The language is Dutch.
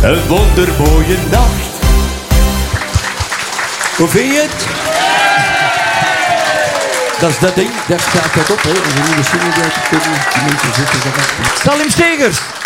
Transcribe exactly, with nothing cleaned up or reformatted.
Een wondermooie nacht. Hoe vind je het? Dat is dat ding, daar staat dat op, hè. Een nieuwe single die uitgekomen is. Die mensen zitten dat. Salim Stegers.